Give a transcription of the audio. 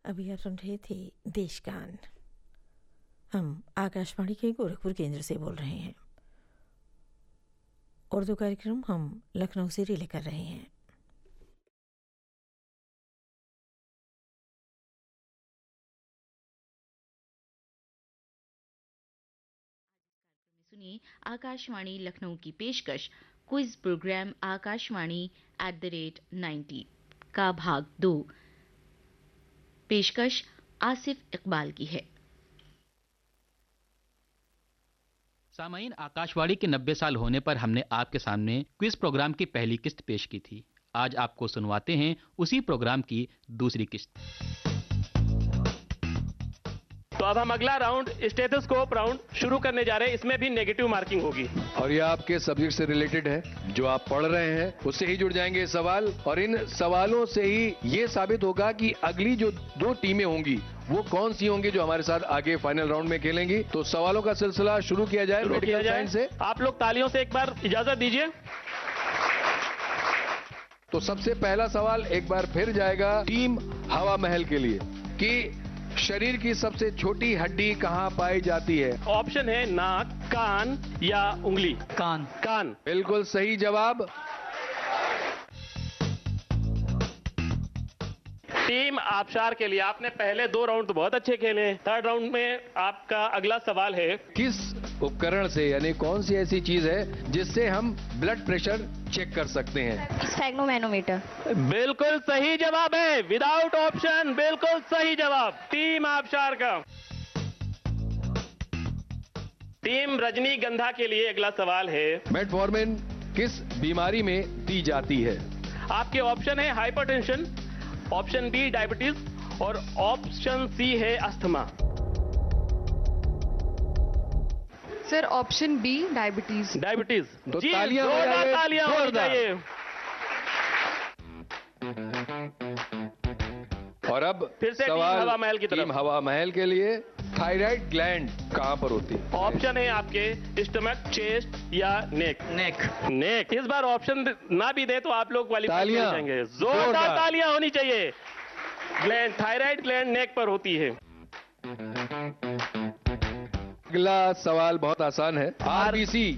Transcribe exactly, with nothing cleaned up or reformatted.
अभी आप सुन रहे थे देशगान। हम आकाशवाणी के गोरखपुर केंद्र से बोल रहे हैं। उर्दू कार्यक्रम हम लखनऊ से रिले कर रहे हैं। सुनिए आकाशवाणी लखनऊ की पेशकश quiz programme Akashvani at the rate ninety का भाग दो। पेशकश आसिफ इकबाल की है। सामाईन, आकाशवाणी के नब्बे साल होने पर हमने आपके सामने क्विज प्रोग्राम की पहली किस्त पेश की थी। आज आपको सुनवाते हैं उसी प्रोग्राम की दूसरी किस्त। तो अब हम अगला राउंड स्टेथोस्कोप राउंड शुरू करने जा रहे हैं। इसमें भी नेगेटिव मार्किंग होगी और ये आपके सब्जेक्ट से रिलेटेड है। जो आप पढ़ रहे हैं उससे ही जुड़ जाएंगे सवाल, और इन सवालों से ही ये साबित होगा कि अगली जो दो टीमें होंगी वो कौन सी होंगी जो हमारे साथ आगे फाइनल राउंड में खेलेंगी। तो सवालों का सिलसिला शुरू किया जाए मेडिकल साइंस से। आप लोग तालियों से एक बार इजाजत दीजिए। तो सबसे पहला सवाल एक बार फिर जाएगा टीम हवा महल के लिए कि शरीर की सबसे छोटी हड्डी कहाँ पाई जाती है। ऑप्शन है नाक, कान या उंगली। कान। कान बिल्कुल सही जवाब। टीम आबशार के लिए आपने पहले दो राउंड तो बहुत अच्छे खेले। थर्ड राउंड में आपका अगला सवाल है किस उपकरण से, यानी कौन सी ऐसी चीज है जिससे हम ब्लड प्रेशर चेक कर सकते हैं। स्फेग्नोमैनोमीटर। बिल्कुल सही जवाब है, विदाउट ऑप्शन बिल्कुल सही जवाब टीम आबशार का। टीम रजनीगंधा के लिए अगला सवाल है मेटफॉर्मिन किस बीमारी में दी जाती है। आपके ऑप्शन है हाइपरटेंशन, ऑप्शन बी डायबिटीज और ऑप्शन सी है asthma. Sir option B diabetes. Diabetes तो जी, तालियां जोरदार बजाइए, तालियां होनी जोरदार। चाहिए। और अब फिर से टीम सवाल हवा महल की तरफ। टीम हवा महल के लिए थायराइड ग्लैंड कहाँ पर होती है। ऑप्शन है आपके स्टमक, चेस्ट या नेक। नेक। नेक। इस बार ऑप्शन ना भी दे तो आप लोग क्वालिफाई हो तालियां। जाएंगे। जोरदार जोरदार। तालियां होनी चाहिए। ग्लैंड, थायराइड ग्लैंड नेक पर होती है। अगला सवाल बहुत आसान है। आरबीसी